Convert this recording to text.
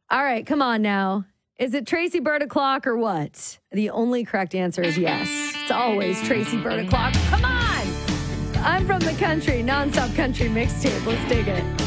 All right, come on now. Is it Tracy Bird O'Clock or what? The only correct answer is yes. It's always Tracy Bird O'Clock. Come on! I'm from the country, nonstop country mixtape. Let's dig it.